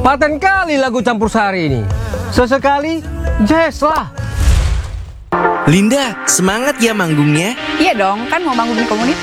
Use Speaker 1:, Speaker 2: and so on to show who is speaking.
Speaker 1: Paten kali lagu campur sari ini. Sesekali jazz lah.
Speaker 2: Linda, semangat ya manggungnya.
Speaker 3: Iya dong, kan mau bangun di komunitas.